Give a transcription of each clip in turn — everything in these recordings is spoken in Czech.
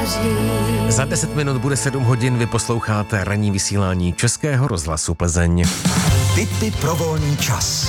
Za 10 minut bude 7 hodin, vy posloucháte ranní vysílání Českého rozhlasu Plzeň. Tipy pro volný čas.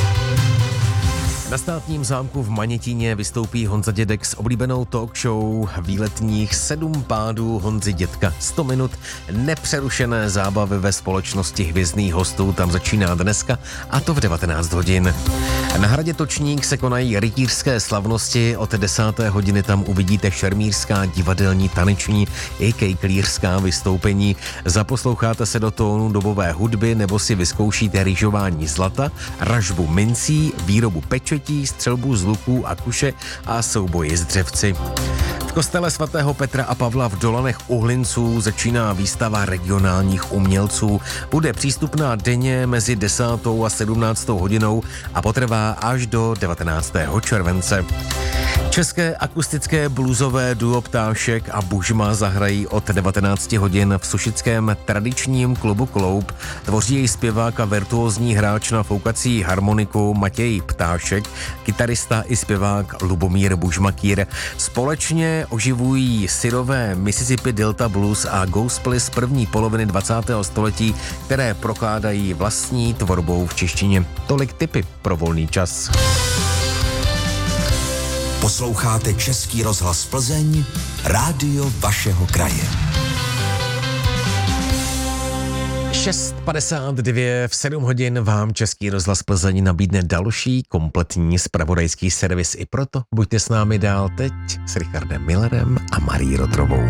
Na Státním zámku v Manětíně vystoupí Honza Dědek s oblíbenou talk show výletních 7 pádů Honzy Dědka. 100 minut nepřerušené zábavy ve společnosti hvězdných hostů tam začíná dneska, a to v 19 hodin. Na hradě Točník se konají rytířské slavnosti, od 10. hodiny tam uvidíte šermířská, divadelní, taneční i kejklířská vystoupení. Zaposloucháte se do tónu dobové hudby nebo si vyzkoušíte rýžování zlata, ražbu mincí, výrobu pečetí, střelbu z luků a kuše a souboji s dřevci. V kostele svatého Petra a Pavla v Dolanech u Hlinců začíná výstava regionálních umělců. Bude přístupná denně mezi 10. a 17. hodinou a potrvá až do 19. července. České akustické bluesové duo Ptášek a Bužma zahrají od 19 hodin v sušickém tradičním klubu Kloub. Tvoří jej zpěvák a virtuózní hráč na foukací harmoniku Matěj Ptášek, kytarista i zpěvák Lubomír Bužmakýr. Společně oživují syrové Mississippi Delta Blues a gospely z první poloviny 20. století, které prokládají vlastní tvorbou v češtině. Tolik tipy pro volný čas. Posloucháte Český rozhlas Plzeň, rádio vašeho kraje. 6:52, v 7 hodin vám Český rozhlas Plzeň nabídne další kompletní zpravodajský servis. I proto buďte s námi dál teď s Richardem Millerem a Marí Rotrovou.